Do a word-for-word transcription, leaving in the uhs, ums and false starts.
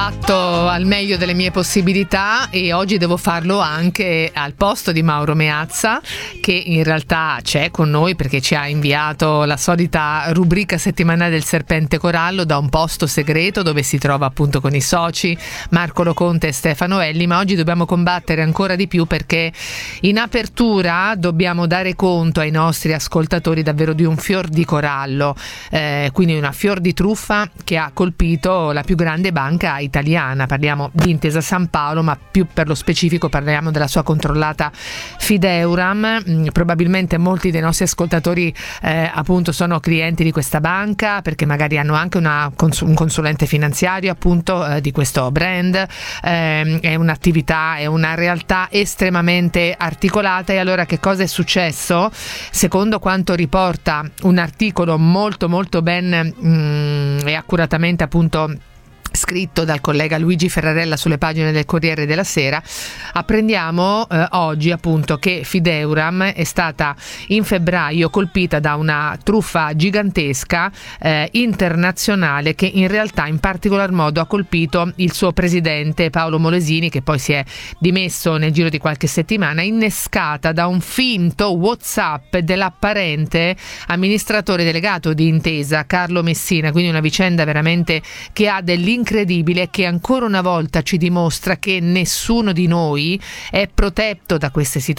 fatto al meglio delle mie possibilità e oggi devo farlo anche al posto di Mauro Meazza, che in realtà c'è con noi perché ci ha inviato la solita rubrica settimanale del Serpente Corallo da un posto segreto dove si trova appunto con i soci Marco Loconte e Stefano Elli, ma oggi dobbiamo combattere ancora di più perché in apertura dobbiamo dare conto ai nostri ascoltatori davvero di un fior di corallo, eh, quindi una fior di truffa che ha colpito la più grande banca italiana. Parliamo di Intesa Sanpaolo, ma più per lo specifico parliamo della sua controllata Fideuram. Mm, probabilmente molti dei nostri ascoltatori eh, appunto sono clienti di questa banca perché magari hanno anche una, un consulente finanziario appunto eh, di questo brand. Eh, è un'attività, è una realtà estremamente articolata. E allora che cosa è successo? Secondo quanto riporta un articolo molto molto ben mm, e accuratamente appunto scritto dal collega Luigi Ferrarella sulle pagine del Corriere della Sera, apprendiamo eh, oggi appunto che Fideuram è stata in febbraio colpita da una truffa gigantesca eh, internazionale che in realtà in particolar modo ha colpito il suo presidente Paolo Molesini, che poi si è dimesso nel giro di qualche settimana, innescata da un finto WhatsApp dell'apparente amministratore delegato di Intesa Carlo Messina. Quindi una vicenda veramente che ha dell'incredibile, che ancora una volta ci dimostra che nessuno di noi è protetto da queste situazioni.